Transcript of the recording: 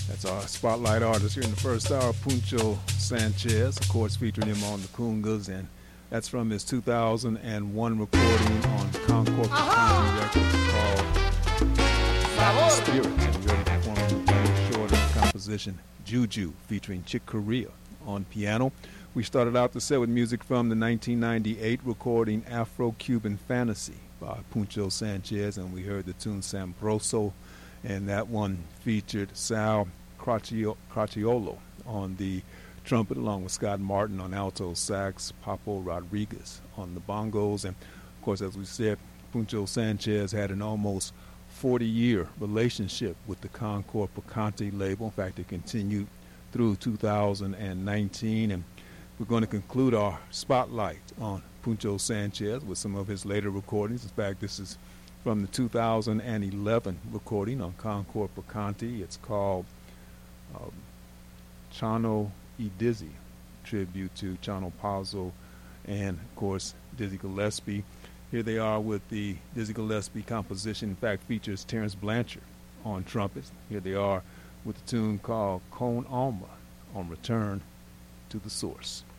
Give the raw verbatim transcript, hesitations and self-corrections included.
That's our spotlight artist here in the first hour, Puncho Sanchez, of course, featuring him on the Kungas, and that's from his two thousand one recording on Concord County Records called Latin Spirit. And we're performing the short composition Juju, featuring Chick Corea on piano. We started out the set with music from the nineteen ninety-eight recording Afro-Cuban Fantasy by Puncho Sanchez, and we heard the tune Sambroso, and that one featured Sal Craccio- Cracciolo on the trumpet, along with Scott Martin on alto sax, Papo Rodriguez on the bongos. And of course, as we said, Puncho Sanchez had an almost forty-year relationship with the Concord Picante label. In fact, it continued through two thousand nineteen, and we're going to conclude our spotlight on Puncho Sanchez with some of his later recordings. In fact, this is from the two thousand eleven recording on Concord Picante. It's called um, Chano y Dizzy, tribute to Chano Pazzo and, of course, Dizzy Gillespie. Here they are with the Dizzy Gillespie composition. In fact, features Terrence Blanchard on trumpets. Here they are with the tune called Con Alma on Return to the Source.